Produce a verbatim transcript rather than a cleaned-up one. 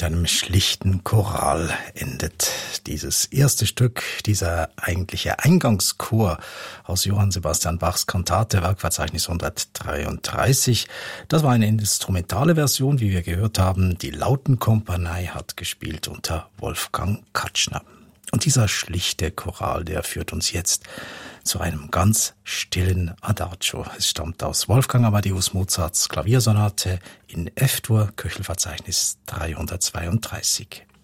einem schlichten Choral endet dieses erste Stück, dieser eigentliche Eingangschor aus Johann Sebastian Bachs Kantate, Werkverzeichnis hundertdreiunddreißig. Das war eine instrumentale Version, wie wir gehört haben. Die Lautenkompanie hat gespielt unter Wolfgang Katschner. Und dieser schlichte Choral, der führt uns jetzt zu einem ganz stillen Adagio. Es stammt aus Wolfgang Amadeus Mozarts Klaviersonate in F-Dur, Köchelverzeichnis dreihundertzweiunddreißig.